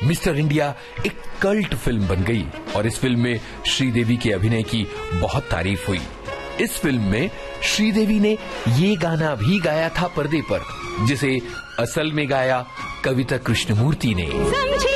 Mister India एक cult film बन गई और इस फिल्म में श्रीदेवी के अभिनय की बहुत तारीफ हुई। इस फिल्म में श्रीदेवी ने ये गाना भी गाया था पर्दे पर, जिसे असल में गाया कविता कृष्णमूर्ति ने।